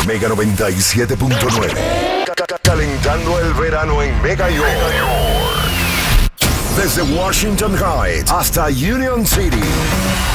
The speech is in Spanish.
Mega 97.9. Calentando el verano en Mega York. Desde Washington Heights hasta Union City.